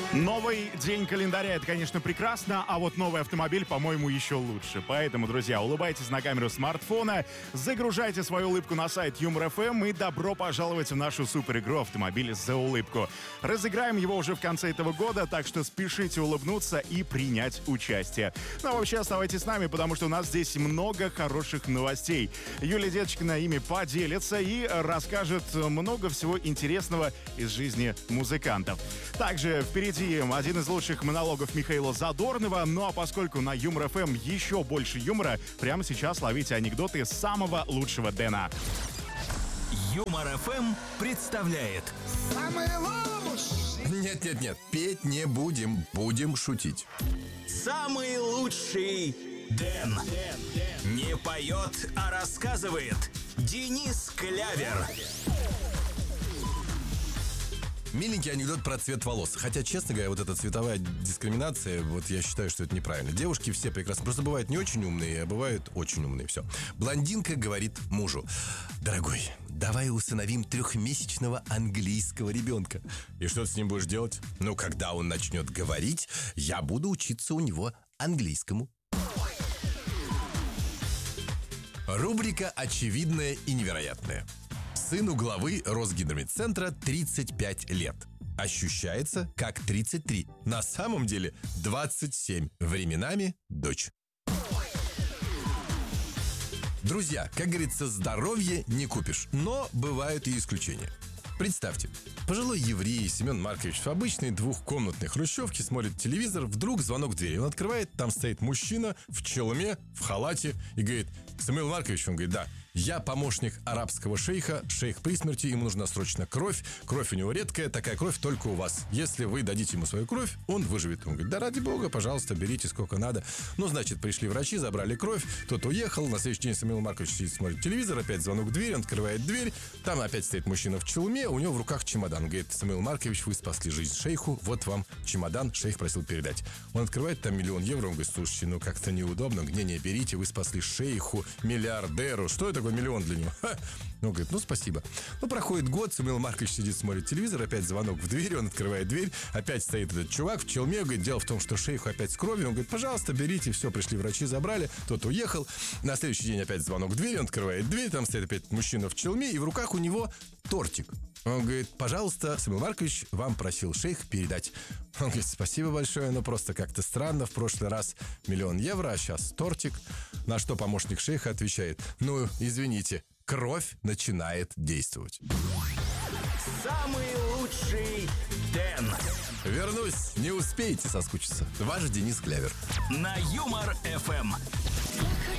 Новый день календаря — это, конечно, прекрасно, а вот новый автомобиль, по-моему, еще лучше. Поэтому, друзья, улыбайтесь на камеру смартфона, загружайте свою улыбку на сайт Юмор ФМ и добро пожаловать в нашу суперигру «Автомобиль за улыбку». Разыграем его уже в конце этого года, так что спешите улыбнуться и принять участие. Ну а вообще оставайтесь с нами, потому что у нас здесь много хороших новостей. Юлия Деточкина ими поделится и расскажет много всего интересного из жизни музыкантов. Также впереди один из лучших монологов Михаила Задорнова. Ну а поскольку на Юмор ФМ еще больше юмора, прямо сейчас ловите анекдоты самого лучшего Дэна. Юмор ФМ представляет Самый лучший! Нет, петь не будем, будем шутить. самый лучший Дэн. Не поет, а рассказывает Денис Клявер. Миленький анекдот про цвет волос. Хотя, честно говоря, вот эта цветовая дискриминация, вот я считаю, что это неправильно. Девушки все прекрасно. Просто бывают не очень умные, а бывают очень умные. Все. Блондинка говорит мужу: дорогой, давай усыновим 3-месячного английского ребенка. И что ты с ним будешь делать? Ну, когда он начнет говорить, я буду учиться у него английскому. Рубрика «Очевидное и невероятное». Сыну главы Росгидромедцентра 35 лет. Ощущается как 33. На самом деле 27. Временами дочь. Друзья, как говорится, здоровье не купишь. Но бывают и исключения. Представьте, пожилой еврей Семен Маркович в обычной двухкомнатной хрущевке смотрит телевизор, вдруг звонок в дверь. Он открывает, там стоит мужчина в челме, в халате и говорит: Самуил Маркович, он говорит: да, я помощник арабского шейха, шейх при смерти, ему нужна срочно кровь у него редкая, такая кровь только у вас. Если вы дадите ему свою кровь, он выживет. Он говорит: да ради бога, пожалуйста, берите сколько надо. Ну, значит, пришли врачи, забрали кровь, тот уехал, на следующий день Самуил Маркович сидит, смотрит телевизор, опять звонок в дверь, он открывает дверь, там опять стоит мужчина в челме, у него в руках чемодан. Говорит: Самуил Маркович, вы спасли жизнь шейху, вот вам чемодан, шейх просил передать. Он открывает, там 1 000 000 евро, он говорит: слушайте, ну как-то неудобно, не берите, вы спасли шейху, миллиардеру, что это такое 1 000 000 для него? Ха! Он говорит: ну спасибо. Ну, проходит год, Самуил Маркович сидит, смотрит телевизор, опять звонок в дверь, он открывает дверь, опять стоит этот чувак в челме, говорит: дело в том, что шейху опять с кровью, он говорит: пожалуйста, берите, все, пришли врачи, забрали, тот уехал, на следующий день опять звонок в дверь, он открывает дверь, там стоит опять мужчина в челме, и в руках у него тортик. Он говорит: пожалуйста, Самуил Маркович, вам просил шейх передать. Он говорит: спасибо большое, но просто как-то странно, в прошлый раз 1 000 000 евро, а сейчас тортик. На что помощник шейха отвечает: ну, извините, кровь начинает действовать. Самый лучший Дэн. Вернусь, не успеете соскучиться. Ваш Денис Клявер. На Юмор ФМ.